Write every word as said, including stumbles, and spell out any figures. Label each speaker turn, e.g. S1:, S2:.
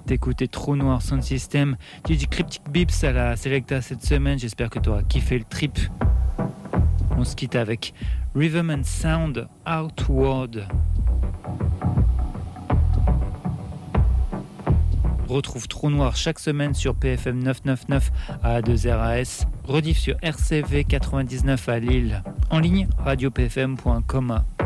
S1: T'écoutais Trou Noir Sound System. Tu dis Cryptic Bips à la Selecta cette semaine. J'espère que tu auras kiffé le trip. On se quitte avec Rhythm and Sound Outward. Retrouve Trou Noir chaque semaine sur P F M neuf cent quatre-vingt-neuf à A deux R A S. Rediff sur R C V quatre-vingt-dix-neuf à Lille. En ligne, radio p f m point com.